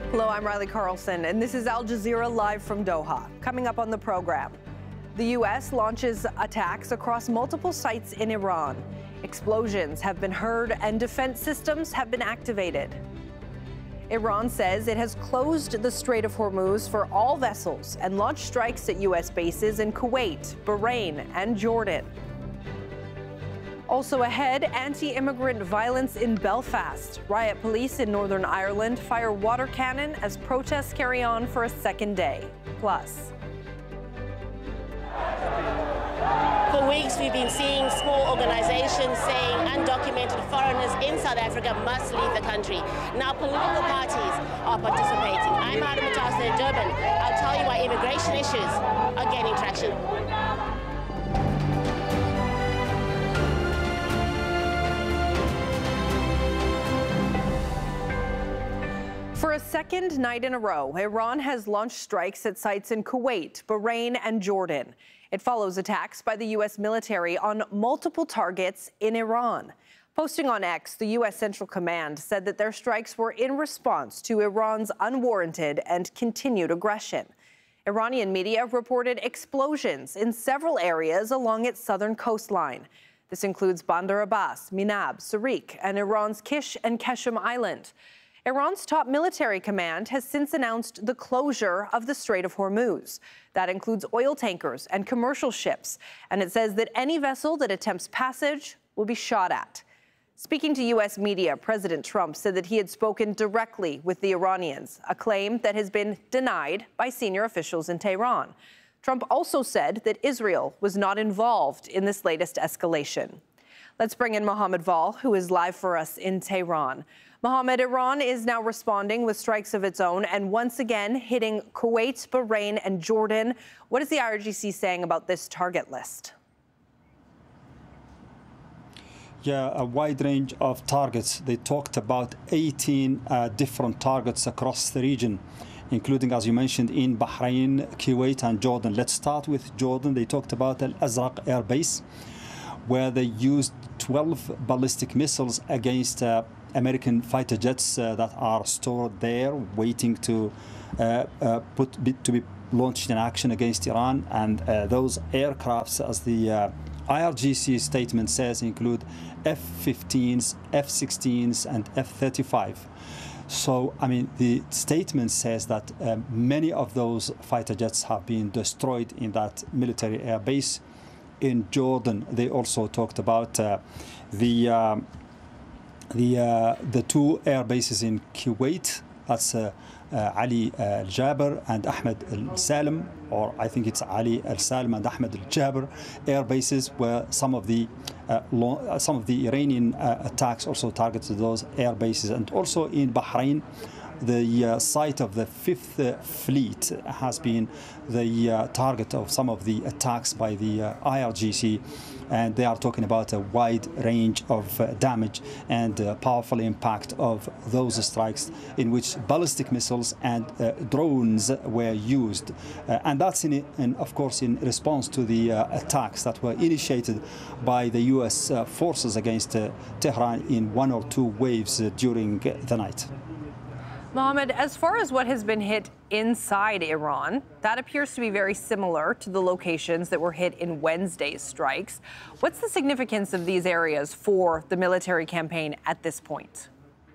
Hello, I'm Riley Carlson, and this is Al Jazeera live from Doha. Coming up on the program, the U.S. launches attacks across multiple sites in Iran. Explosions have been heard and defense systems have been activated. Iran says it has closed the Strait of Hormuz for all vessels and launched strikes at U.S. bases in Kuwait, Bahrain, and Jordan. Also ahead, anti-immigrant violence in Belfast. Riot police in Northern Ireland fire water cannon as protests carry on for a second day. Plus, for weeks, we've been seeing small organizations saying undocumented foreigners in South Africa must leave the country. Now, political parties are participating. I'm Adam Matasa in Durban. I'll tell you why immigration issues are gaining traction. For a second night in a row, Iran has launched strikes at sites in Kuwait, Bahrain, and Jordan. It follows attacks by the U.S. military on multiple targets in Iran. Posting on X, the U.S. Central Command said that their strikes were in response to Iran's unwarranted and continued aggression. Iranian media reported explosions in several areas along its southern coastline. This includes Bandar Abbas, Minab, Sarik, and Iran's Kish and Keshem Island. Iran's top military command has since announced the closure of the Strait of Hormuz. That includes oil tankers and commercial ships, and it says that any vessel that attempts passage will be shot at. Speaking to U.S. media, President Trump said that he had spoken directly with the Iranians, a claim that has been denied by senior officials in Tehran. Trump also said that Israel was not involved in this latest escalation. Let's bring in Mohammed Val, who is live for us in Tehran. Mohammed, Iran is now responding with strikes of its own and once again hitting Kuwait, Bahrain, and Jordan. What is the IRGC saying about this target list? Yeah, a wide range of targets. They talked about 18 different targets across the region, including, as you mentioned, in Bahrain, Kuwait, and Jordan. Let's start with Jordan. They talked about Al Azraq Air Base, where they used 12 ballistic missiles against American fighter jets that are stored there, waiting to be launched in action against Iran. And those aircrafts, as the IRGC statement says, include F-15s, F-16s, and F-35. So, I mean, the statement says that many of those fighter jets have been destroyed in that military air base. In Jordan, they also talked about the two air bases in Kuwait. That's Ali Al-Jaber and Ahmed Al-Salem, or I think it's Ali Al-Salem and Ahmed Al-Jaber air bases, where some of the Iranian attacks also targeted those air bases. And also in Bahrain, the site of the 5th Fleet has been the target of some of the attacks by the IRGC, and they are talking about a wide range of damage and powerful impact of those strikes in which ballistic missiles and drones were used. And that's, of course, in response to the attacks that were initiated by the U.S. forces against Tehran in one or two waves during the night. Mohammed, as far as what has been hit inside Iran, that appears to be very similar to the locations that were hit in Wednesday's strikes. What's the significance of these areas for the military campaign at this point?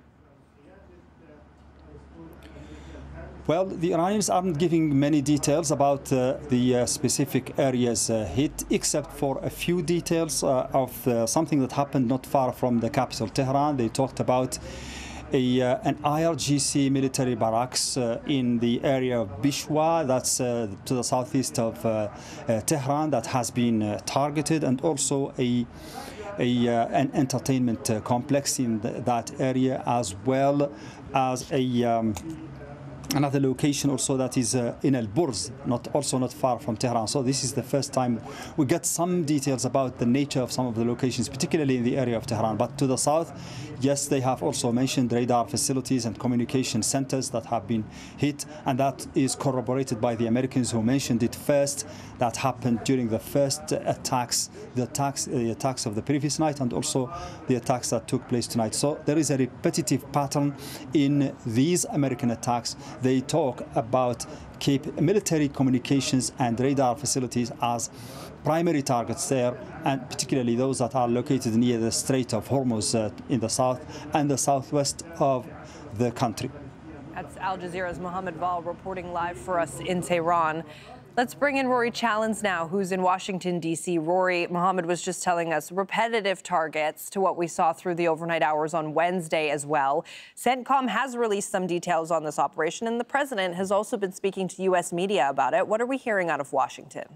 Well, the Iranians aren't giving many details about the specific areas hit, except for a few details of something that happened not far from the capital, Tehran. They talked about an IRGC military barracks in the area of Bishwa, that's to the southeast of Tehran, that has been targeted, and also an entertainment complex in that area, as well as another location also that is in Al Burz, not far from Tehran. So this is the first time we get some details about the nature of some of the locations, particularly in the area of Tehran. But to the south, yes, they have also mentioned radar facilities and communication centers that have been hit, and that is corroborated by the Americans who mentioned it first. That happened during the first attacks, the attacks of the previous night, and also the attacks that took place tonight. So there is a repetitive pattern in these American attacks. They talk about military communications and radar facilities as primary targets there, and particularly those that are located near the Strait of Hormuz in the south and the southwest of the country. That's Al Jazeera's Mohammed Val reporting live for us in Tehran. Let's bring in Rory Challens now, who's in Washington, D.C. Rory, Mohammed was just telling us repetitive targets to what we saw through the overnight hours on Wednesday as well. CENTCOM has released some details on this operation, and the president has also been speaking to U.S. media about it. What are we hearing out of Washington?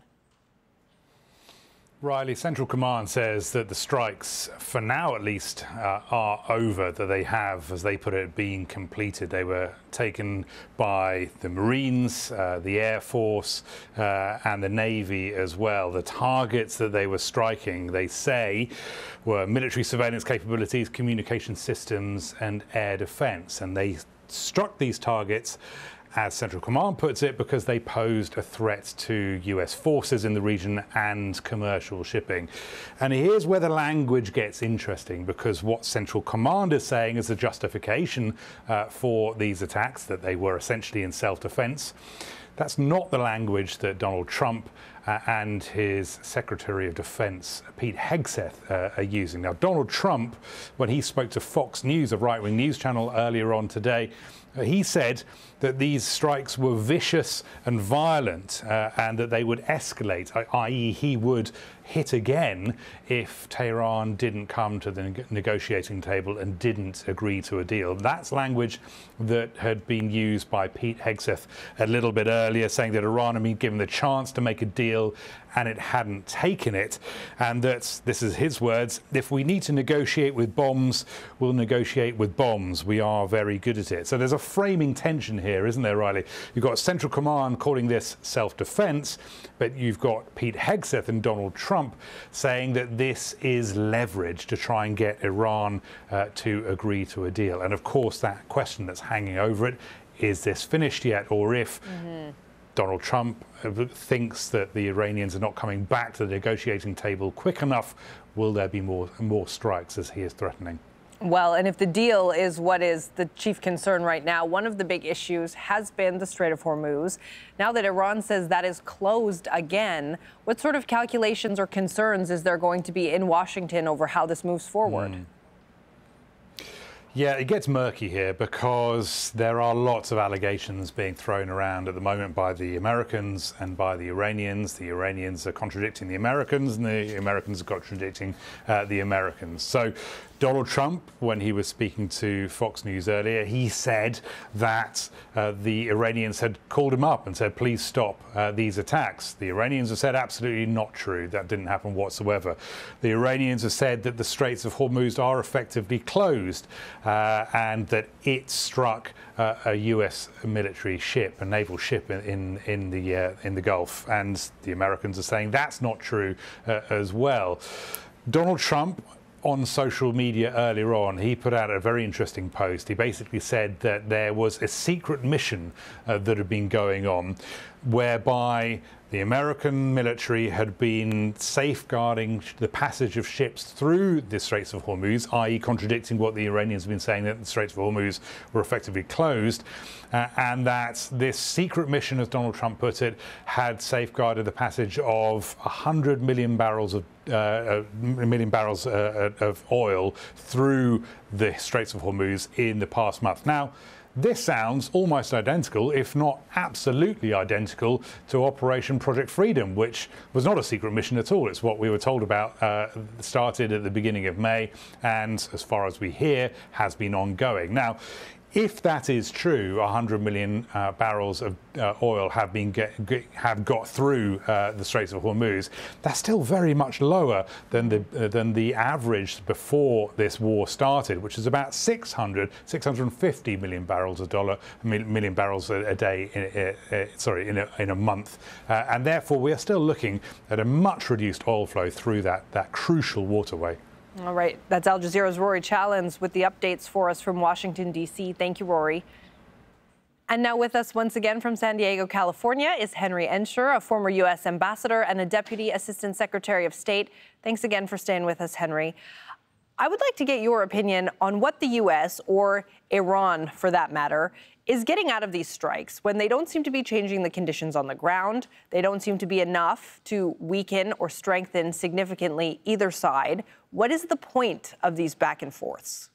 Riley, Central Command says that the strikes, for now at least, are over, that they have, as they put it, been completed. They were taken by the Marines, the Air Force, and the Navy as well. The targets that they were striking, they say, were military surveillance capabilities, communication systems, and air defense. And they struck these targets, as Central Command puts it, because they posed a threat to US forces in the region and commercial shipping. And here's where the language gets interesting, because what Central Command is saying is a justification for these attacks, that they were essentially in self-defense. That's not the language that Donald Trump and his Secretary of Defense, Pete Hegseth, are using. Now, Donald Trump, when he spoke to Fox News, a right-wing news channel, earlier on today, he said that these strikes were vicious and violent, and that they would escalate, i.e. he would hit again if Tehran didn't come to the negotiating table and didn't agree to a deal. That's language that had been used by Pete Hegseth a little bit earlier, saying that Iran had been given the chance to make a deal and it hadn't taken it. And that, this is his words, if we need to negotiate with bombs, we'll negotiate with bombs. We are very good at it. So there's a framing tension here, isn't there, Riley? You've got Central Command calling this self-defense, but you've got Pete Hegseth and Donald Trump saying that this is leverage to try and get Iran to agree to a deal. And of course, that question that's hanging over it, is this finished yet? Or if Donald Trump thinks that the Iranians are not coming back to the negotiating table quick enough, will there be more strikes, as he is threatening? Well, and if the deal is what is the chief concern right now, one of the big issues has been the Strait of Hormuz. Now that Iran says that is closed again, what sort of calculations or concerns is there going to be in Washington over how this moves forward? Yeah, it gets murky here because there are lots of allegations being thrown around at the moment by the Americans and by the Iranians. The Iranians are contradicting the Americans, and the Americans are contradicting the Americans. So Donald Trump, when he was speaking to Fox News earlier, he said that the Iranians had called him up and said, please stop these attacks. The Iranians have said absolutely not true. That didn't happen whatsoever. The Iranians have said that the Straits of Hormuz are effectively closed and that it struck a US military ship, a naval ship in the Gulf. And the Americans are saying that's not true as well. Donald Trump, on social media earlier on, he put out a very interesting post. He basically said that there was a secret mission that had been going on, whereby the American military had been safeguarding the passage of ships through the Straits of Hormuz, i.e. contradicting what the Iranians have been saying, that the Straits of Hormuz were effectively closed, and that this secret mission, as Donald Trump put it, had safeguarded the passage of 100 million barrels of oil through the Straits of Hormuz in the past month. Now, this sounds almost identical, if not absolutely identical, to Operation Project Freedom, which was not a secret mission at all. It's what we were told about, started at the beginning of May, and as far as we hear, has been ongoing. Now, If that is true, 100 million barrels of oil have got through the Straits of Hormuz. That's still very much lower than the average before this war started, which is about 650 million barrels a day. In a month, and therefore we are still looking at a much reduced oil flow through that crucial waterway. All right. That's Al Jazeera's Rory Challens with the updates for us from Washington, D.C. Thank you, Rory. And now with us once again from San Diego, California, is Henry Ensher, a former U.S. ambassador and a Deputy Assistant Secretary of State. Thanks again for staying with us, Henry. I would like to get your opinion on what the U.S., or Iran for that matter, is getting out of these strikes when they don't seem to be changing the conditions on the ground. They don't seem to be enough to weaken or strengthen significantly either side. What is the point of these back and forths?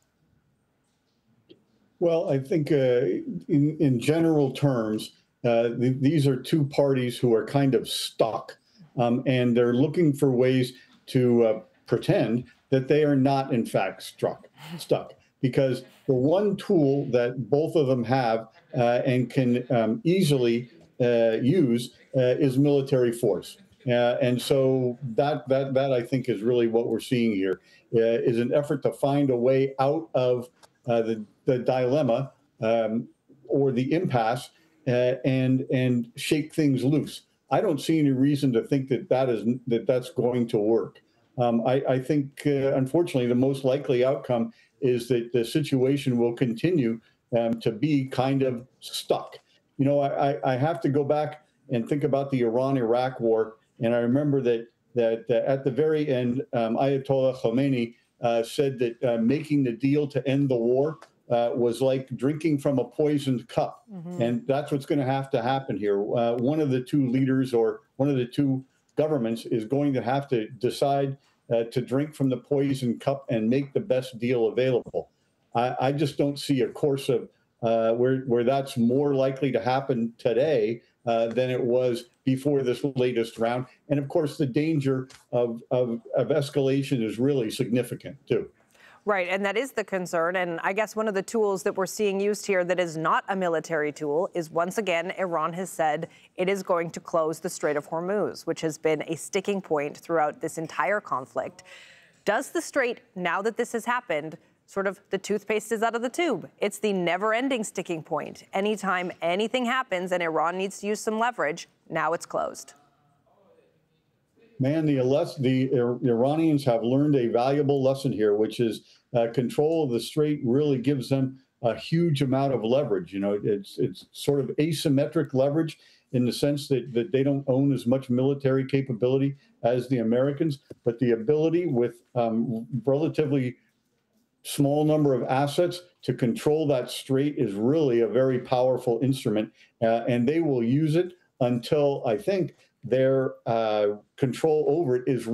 Well, I think in general terms, these are two parties who are kind of stuck, and they're looking for ways to pretend that they are not, in fact, stuck. Because the one tool that both of them have and can easily use is military force. And so that I think is really what we're seeing here, is an effort to find a way out of the dilemma or the impasse and shake things loose. I don't see any reason to think that's going to work. I think, unfortunately, the most likely outcome is that the situation will continue to be kind of stuck. You know, I have to go back and think about the Iran-Iraq war, and I remember that at the very end, Ayatollah Khomeini said that making the deal to end the war was like drinking from a poisoned cup, and that's what's going to have to happen here. One of the two leaders or one of the two governments is going to have to decide to drink from the poison cup and make the best deal available. I just don't see a course of where that's more likely to happen today than it was before this latest round. And of course, the danger of escalation is really significant too. Right, and that is the concern. And I guess one of the tools that we're seeing used here that is not a military tool is, once again, Iran has said it is going to close the Strait of Hormuz, which has been a sticking point throughout this entire conflict. Does the Strait, now that this has happened, sort of the toothpaste is out of the tube? It's the never-ending sticking point. Anytime anything happens and Iran needs to use some leverage, now it's closed. Man, the Iranians have learned a valuable lesson here, which is control of the strait really gives them a huge amount of leverage. You know, it's sort of asymmetric leverage in the sense that they don't own as much military capability as the Americans, but the ability with relatively small number of assets to control that strait is really a very powerful instrument, and they will use it until I think their control over it is